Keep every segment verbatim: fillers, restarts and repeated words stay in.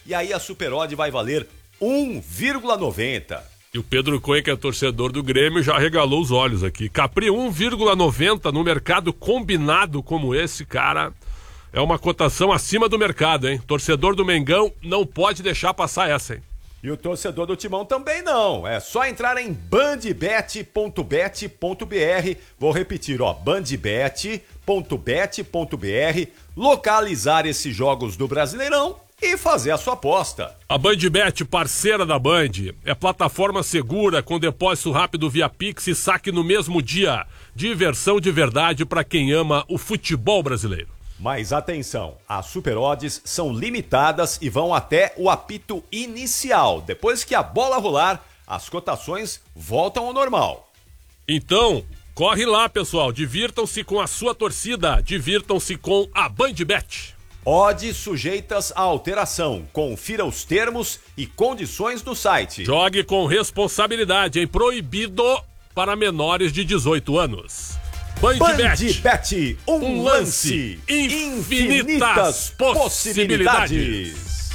e aí a Super Odd vai valer um vírgula noventa. E o Pedro Cunha, que é torcedor do Grêmio, já regalou os olhos aqui. Capri um vírgula noventa no mercado combinado como esse, cara, é uma cotação acima do mercado, hein? Torcedor do Mengão não pode deixar passar essa, hein? E o torcedor do Timão também não. É só entrar em bandbet ponto bet ponto br. Vou repetir, ó, bandbet ponto bet ponto br. Localizar esses jogos do Brasileirão e fazer a sua aposta. A BandBet, parceira da Band, é plataforma segura com depósito rápido via Pix e saque no mesmo dia. Diversão de verdade para quem ama o futebol brasileiro. Mas atenção, as Super Odds são limitadas e vão até o apito inicial. Depois que a bola rolar, as cotações voltam ao normal. Então, corre lá, pessoal. Divirtam-se com a sua torcida. Divirtam-se com a BandBet. Odds sujeitas à alteração. Confira os termos e condições no site. Jogue com responsabilidade, hein? Proibido para menores de dezoito anos. BandBet, Band um, um lance, infinitas possibilidades.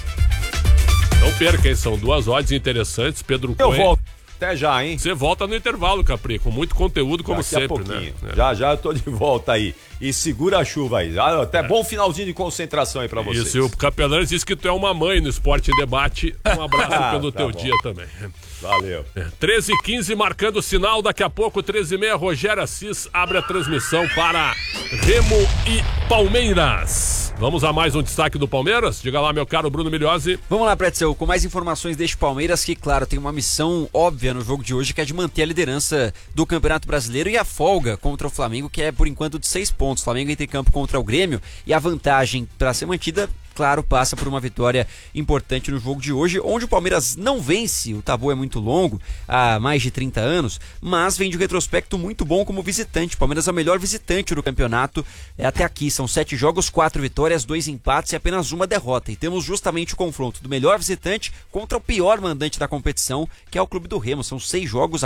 Não perca, hein? São duas odds interessantes, Pedro Cunha. Eu volto. Até já, hein? Você volta no intervalo, Capri, com muito conteúdo, como Daqui sempre, né? É. Já, já eu tô de volta aí. E segura a chuva aí. Até bom finalzinho de concentração aí pra vocês. Isso, e o Capelanes disse que tu é uma mãe no Esporte em Debate. Um abraço ah, pelo tá teu bom. dia também. Valeu. É, treze e quinze marcando o sinal, daqui a pouco, treze e meia, Rogério Assis abre a transmissão para Remo e Palmeiras. Vamos a mais um destaque do Palmeiras? Diga lá, meu caro Bruno Milhozzi. Vamos lá, Pretzel, com mais informações deste Palmeiras, que, claro, tem uma missão óbvia no jogo de hoje, que é de manter a liderança do Campeonato Brasileiro e a folga contra o Flamengo, que é, por enquanto, de seis pontos. O Flamengo entra em campo contra o Grêmio e a vantagem para ser mantida, claro, passa por uma vitória importante no jogo de hoje, onde o Palmeiras não vence, o tabu é muito longo, há mais de trinta anos, mas vem de um retrospecto muito bom como visitante. O Palmeiras é o melhor visitante do campeonato é, até aqui, são sete jogos, quatro vitórias, dois empates e apenas uma derrota. E temos justamente o confronto do melhor visitante contra o pior mandante da competição, que é o Clube do Remo. São seis jogos,